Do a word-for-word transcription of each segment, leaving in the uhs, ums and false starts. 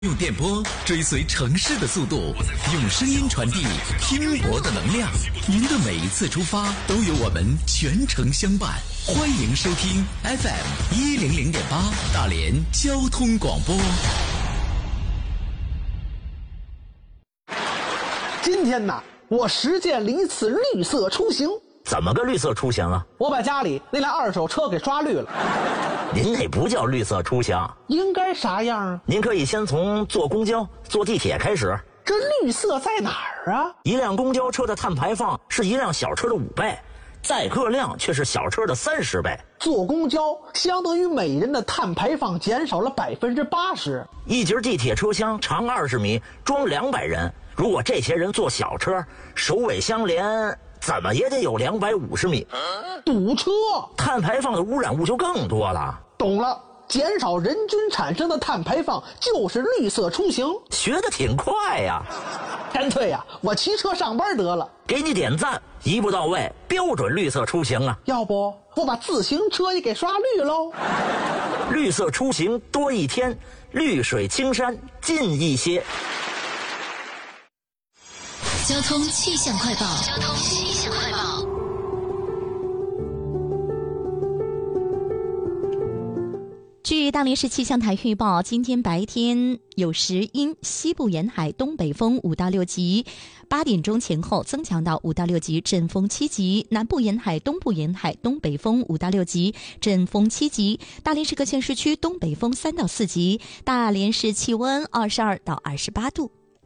用电波追随城市的速度，用声音传递拼搏的能量。您的每一次出发都有我们全程相伴。欢迎收听 F M 一零零点八大连交通广播。 今天呢，我实践了一次绿色出行。 怎么个绿色出行啊？ 我把家里那辆二手车给刷绿了。 您那不叫绿色出行， 应该啥样啊？ 您可以先从坐公交、坐地铁开始。 这绿色在哪儿啊？ 一辆公交车的碳排放是一辆小车的五倍，载客量却是小车的三十倍。 坐公交相当于每人的碳排放减少了百分之八十。 一节地铁车厢长二十米，装两百人。如果这些人坐小车，首尾相连，怎么也得有两百五十米。 堵车， 碳排放的污染物就更多了。 懂了，减少人均产生的碳排放就是绿色出行。 学得挺快呀！ 干脆呀，我骑车上班得了。 给你点赞，一步到位，标准绿色出行啊！ 要不我把自行车也给刷绿喽？ 绿色出行多一天，绿水青山近一些。 交通气象快报。交通气象快报。 据大连市气象台预报，今天白天有时阴，西部沿海东北风五到六级，八点钟前后增强到五到六级，阵风七级；南部沿海、东部沿海东北风五到六级，阵风七级。大连市各县市区东北风三到四级。大连市气温二十二到二十八度。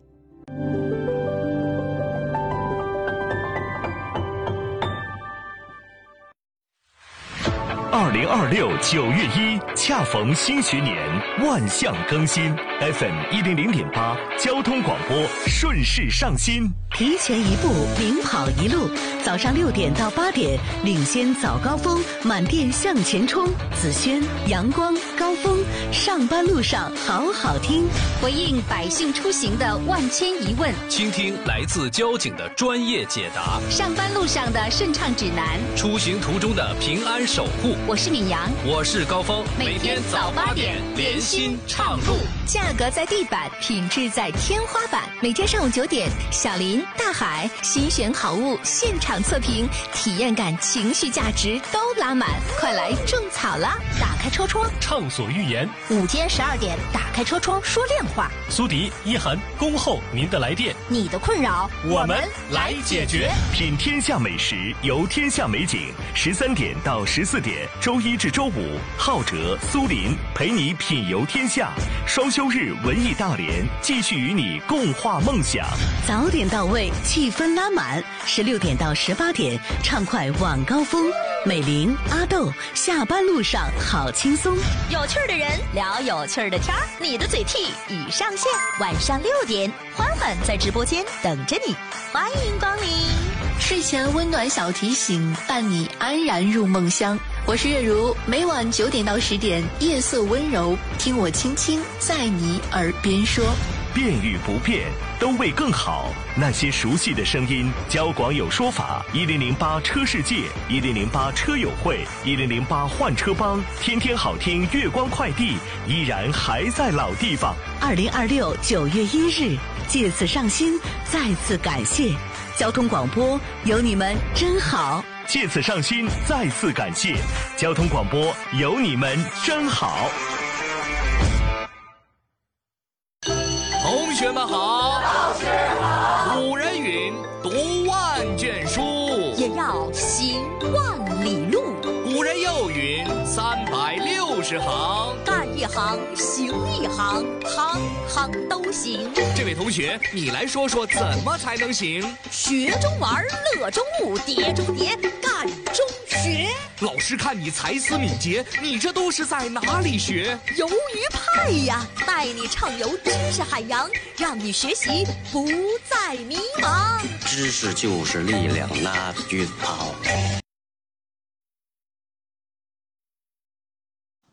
二零二六九月一，恰逢新学年，万象更新。F M 一零零点八，交通广播顺势上新。 提前一步，领跑一路。早上六点到八点，领先早高峰，满电向前冲。紫萱、阳光、高峰，上班路上好好听。 回应百姓出行的万千疑问， 倾听来自交警的专业解答。 上班路上的顺畅指南， 出行途中的平安守护。 我是敏阳， 我是高峰， 每天早八点连心畅路，价格在地板，品质在天花板。每天上午九点，小林、大海新选好物现场测评，体验感、情绪价值都拉满，快来种草啦！打开戳戳， 畅所欲言。 午间十二点，打开戳戳说亮话。 苏迪、一涵恭候您的来电， 你的困扰我们来解决。品天下美食，游天下美景。十三点到十四点。周一至周五，浩哲、苏林陪你品游天下。双休日文艺大连，继续与你共话梦想。 早点到位，气氛拉满。十六点到十八点，畅快晚高峰。美玲、阿豆，下班路上好轻松。 有趣的人聊有趣的天儿，你的嘴替已上线。晚上六点，欢欢在直播间等着你，欢迎光临。 睡前温暖小提醒，伴你安然入梦乡。我是月如，每晚九点到十点，夜色温柔，听我轻轻在你耳边说。 变与不变，都为更好。那些熟悉的声音，交广有说法，一零零八车世界，一零零八车友会，一零零八换车帮，天天好听月光快递，依然还在老地方。 二零二六九月一日，借此上新，再次感谢交通广播，有你们真好。 借此上新，再次感谢交通广播，有你们真好。 同学们好， 老师好。 古人云：读万卷书， 也要行万里路。 古人又云：三百六十行， 干一行行一行，行行都行。 这位同学，你来说说怎么才能行？ 学中玩，乐中悟，叠中叠，干中学。 老师看你才思敏捷，你这都是在哪里学？ 游鱼派呀，带你畅游知识海洋，让你学习不再迷茫。 知识就是力量，拉着句子跑。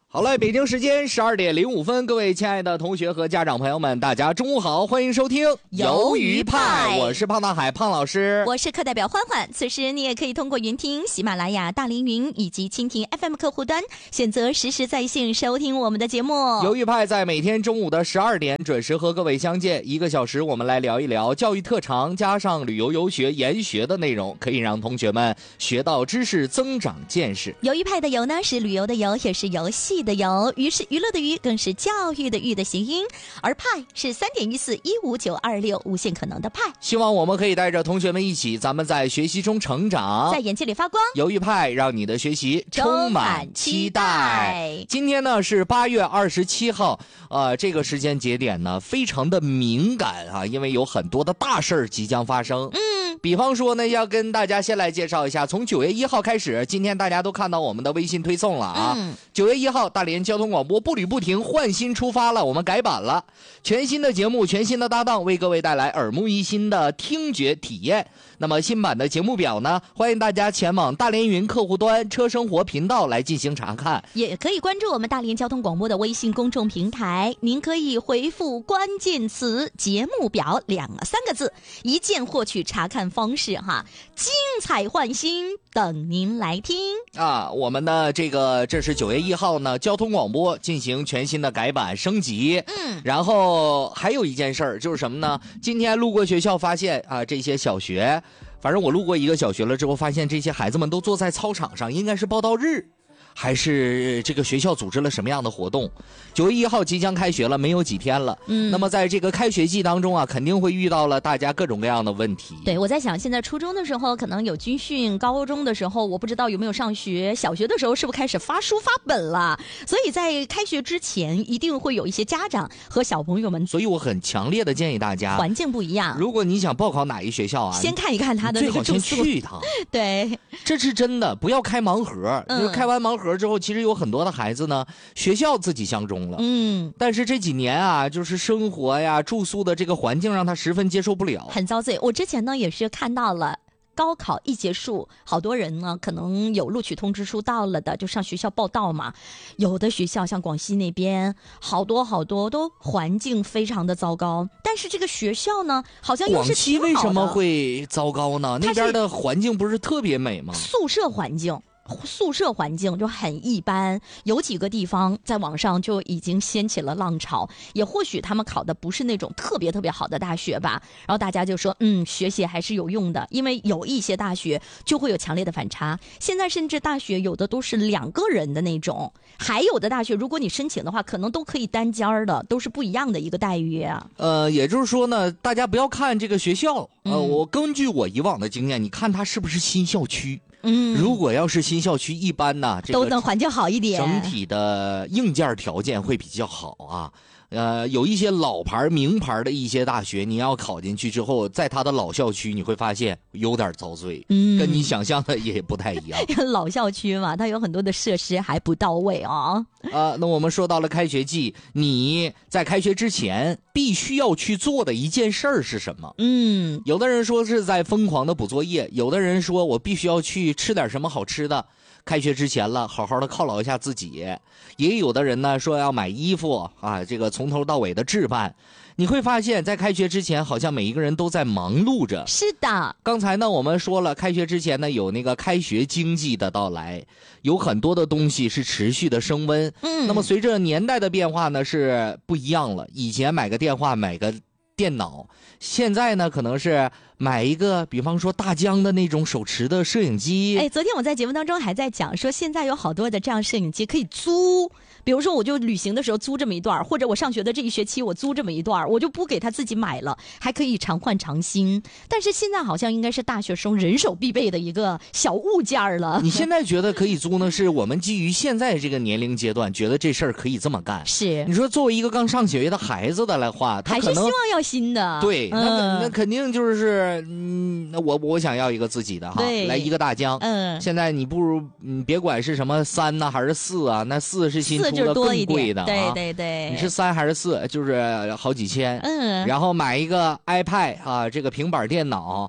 好嘞，北京时间十二点零五分，各位亲爱的同学和家长朋友们，大家中午好，欢迎收听鱿鱼派， 我是胖大海胖老师， 我是课代表欢欢。此时你也可以通过云听、喜马拉雅、大凌云以及蜻蜓 F M 客户端选择实时在线收听我们的节目。 鱿鱼派在每天中午的十二点准时和各位相见，一个小时我们来聊一聊教育特长加上旅游游学研学的内容，可以让同学们学到知识，增长见识。 鱿鱼派的鱿呢是旅游的游，也是游戏的游，鱼是娱乐的娱，更是教育的育的谐音，而派是三点一四一五九二六无限可能的派。 希望我们可以带着同学们一起，咱们在学习中成长， 在眼界里发光。 鱿鱼派让你的学习充满期待。今天呢是八月二十七号，呃，这个时间节点呢非常的敏感啊，因为有很多的大事儿即将发生。嗯，比方说呢，要跟大家先来介绍一下，从九月一号开始，今天大家都看到我们的微信推送了啊。嗯，九月一号，大连交通广播不旅不停，换新出发了，我们改版了，全新的节目，全新的搭档，为各位带来耳目一新的听觉体验。那么新版的节目表呢，欢迎大家前往大连云客户端车生活频道来进行查看， 也可以关注我们大连交通广播的微信公众平台，您可以回复关键词节目表两三个字，一键获取查看方式哈，精彩换新等您来听啊。我们的这个这是九月一号呢，交通广播进行全新的改版升级。嗯，然后还有一件事儿就是什么呢？今天路过学校发现啊，这些小学，反正我路过一个小学了之后，发现这些孩子们都坐在操场上，应该是报到日，还是这个学校组织了什么样的活动？九月一号即将开学了，没有几天了。嗯，那么在这个开学季当中啊，肯定会遇到了大家各种各样的问题。 对，我在想，现在初中的时候可能有军训，高中的时候我不知道有没有上学，小学的时候是不是开始发书发本了？所以在开学之前，一定会有一些家长和小朋友们。 所以我很强烈的建议大家， 环境不一样。 如果你想报考哪一学校啊， 先看一看他的那个住宿， 最好先去一趟。 对， 这是真的，不要开盲盒。嗯，开完盲盒之后，其实有很多的孩子呢，学校自己相中了，嗯，但是这几年啊，就是生活呀、住宿的这个环境让他十分接受不了， 很遭罪。我之前呢也是看到了。高考一结束，好多人呢可能有录取通知书到了的，就上学校报到嘛。有的学校像广西那边，好多好多都环境非常的糟糕，但是这个学校呢，好像又是挺好的。 广西为什么会糟糕呢？那边的环境不是特别美吗？ 宿舍环境。宿舍环境就很一般，有几个地方在网上就已经掀起了浪潮，也或许他们考的不是那种特别特别好的大学吧，然后大家就说嗯，学习还是有用的，因为有一些大学就会有强烈的反差，现在甚至大学有的都是两个人的那种，还有的大学如果你申请的话可能都可以单间的，都是不一样的一个待遇啊。 呃，也就是说呢，大家不要看这个学校，呃，我根据我以往的经验，你看它是不是新校区。嗯，如果要是新校区，一般呢，这个都能环境好一点， 整体的硬件条件会比较好啊。呃，有一些老牌名牌的一些大学，你要考进去之后，在它的老校区，你会发现有点遭罪，嗯，跟你想象的也不太一样。 老校区嘛，它有很多的设施还不到位啊。 啊，那我们说到了开学季，你在开学之前必须要去做的一件事儿是什么？嗯，有的人说是在疯狂的补作业，有的人说我必须要去吃点什么好吃的。开学之前了，好好的犒劳一下自己。也有的人呢说要买衣服啊，这个从头到尾的置办。你会发现在开学之前，好像每一个人都在忙碌着。 是的， 刚才呢我们说了，开学之前呢有那个开学经济的到来，有很多的东西是持续的升温。嗯，那么随着年代的变化呢是不一样了。以前买个电话，买个电脑，现在呢可能是买一个比方说大疆的那种手持的摄影机。 哎，昨天我在节目当中还在讲说，现在有好多的这样摄影机可以租，比如说我就旅行的时候租这么一段，或者我上学的这一学期我租这么一段，我就不给他自己买了，还可以常换常新。但是现在好像应该是大学生人手必备的一个小物件了。 你现在觉得可以租呢，是我们基于现在这个年龄阶段觉得这事儿可以这么干。 是， 你说作为一个刚上学的孩子的来话，他可能还是希望要新的。 对，嗯、那那肯定就是嗯，我我想要一个自己的哈，来一个大疆。嗯，现在你不如你别管是什么三呢、啊、还是四啊，那四是新出的更贵的啊。 对对对， 你是三还是四，就是好几千。嗯，然后买一个 iPad 啊，这个平板电脑。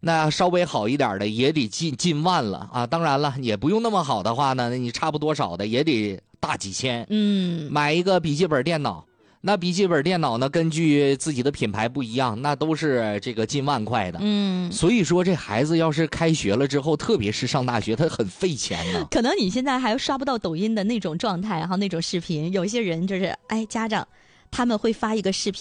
那稍微好一点的也得近近万了啊！当然了，也不用那么好的话呢，那你差不多少的也得大几千。 嗯， 买一个笔记本电脑，那笔记本电脑呢，根据自己的品牌不一样，那都是这个近万块的。 嗯， 所以说这孩子要是开学了之后，特别是上大学，他很费钱呢。 可能你现在还刷不到抖音的那种状态哈，那种视频，有些人就是哎，家长他们会发一个视频。